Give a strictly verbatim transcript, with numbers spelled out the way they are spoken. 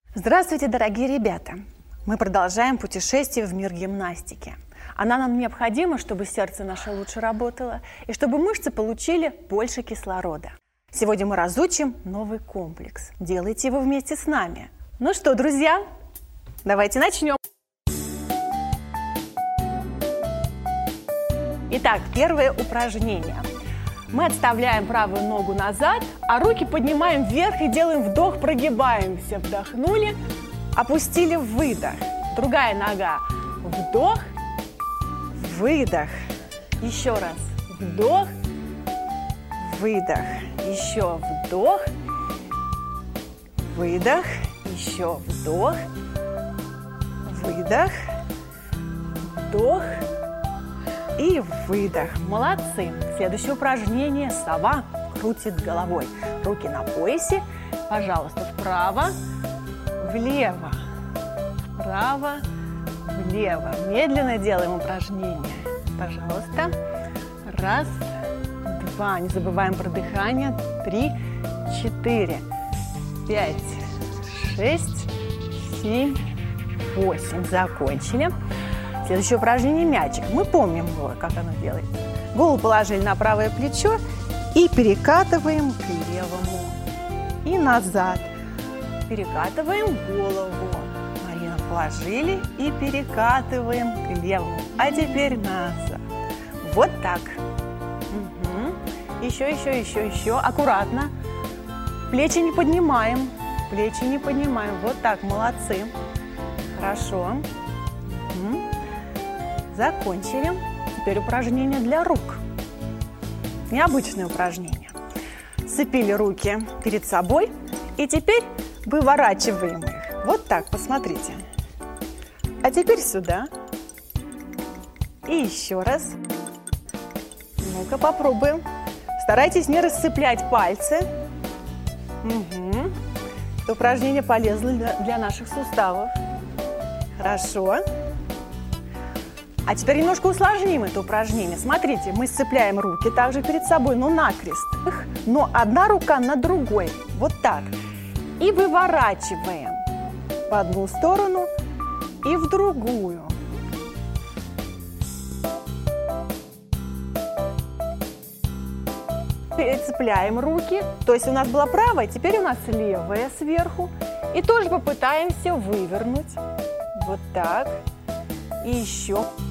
Здравствуйте, дорогие ребята! Мы продолжаем путешествие в мир гимнастики. Она нам необходима, чтобы сердце наше лучше работало и чтобы мышцы получили больше кислорода. Сегодня мы разучим новый комплекс. Делайте его вместе с нами. Ну что, друзья, давайте начнем. Итак, первое упражнение. Мы отставляем правую ногу назад, а руки поднимаем вверх и делаем вдох, прогибаемся. Вдохнули, опустили, выдох. Другая нога. Вдох, выдох. Еще раз. Вдох, выдох. Еще вдох, выдох. Еще вдох, выдох, вдох. И выдох. Молодцы. Следующее упражнение. Сова крутит головой. Руки на поясе. Пожалуйста, вправо, влево. Вправо, влево. Медленно делаем упражнение. Пожалуйста. Раз, два. Не забываем про дыхание. Три, четыре, пять, шесть, семь, восемь. Закончили. Следующее упражнение – мячик. Мы помним его, как оно делается. Голову положили на правое плечо и перекатываем к левому. И назад. Перекатываем голову. Марина, положили и перекатываем к левому. А теперь назад. Вот так. Угу. Еще, еще, еще, еще. Аккуратно. Плечи не поднимаем. Плечи не поднимаем. Вот так. Молодцы. Хорошо. Угу. Закончили. Теперь упражнение для рук. Необычное упражнение. Сцепили руки перед собой и теперь выворачиваем их. Вот так, посмотрите. А теперь сюда. И еще раз. Ну-ка, попробуем. Старайтесь не расцеплять пальцы. Угу. Это упражнение полезно для, для наших суставов. Хорошо. А теперь немножко усложним это упражнение. Смотрите, мы сцепляем руки также перед собой, но накрест. Но одна рука на другой. Вот так. И выворачиваем в одну сторону и в другую. Перецепляем руки. То есть у нас была правая, теперь у нас левая сверху. И тоже попытаемся вывернуть. Вот так. И еще.